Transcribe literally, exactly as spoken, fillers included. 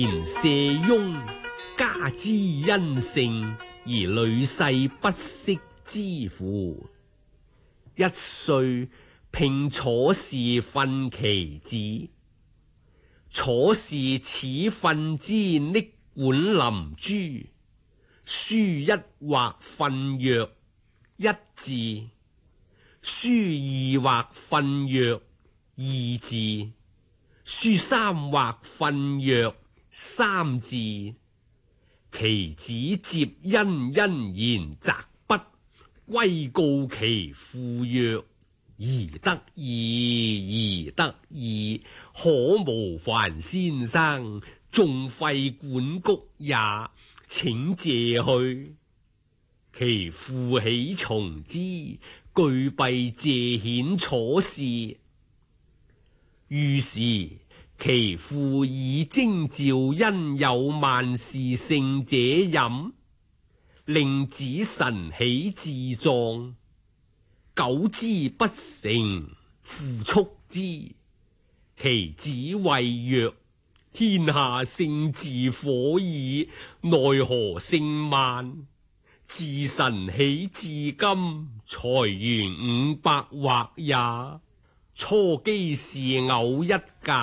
然舍翁家之恩盛，而女婿不識之乎？一歲聘楚士訓其子，楚士始訓之溺管臨珠，書一畫訓曰一字，書二畫訓曰二字，書三畫訓曰三字。其子接殷殷言擲筆，歸告其父曰：宜得矣，宜得矣，可無煩先生，縱廢管谷也，請借去。其父喜從之，具幣謝遣楚士。于是其父以徵召因有萬事勝者飲，令子晨起自壯。久之不成，父速之。其子謂曰：天下勝自火矣，奈何勝慢？自晨起至今，才完五百畫也。初機是偶一介。